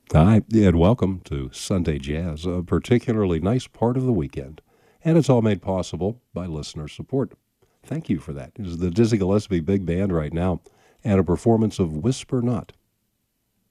Hi, and welcome to Sunday Jazz, a particularly nice part of the weekend. And it's all made possible by listener support. Thank you for that. This is the Dizzy Gillespie Big Band right now, and a performance of Whisper Not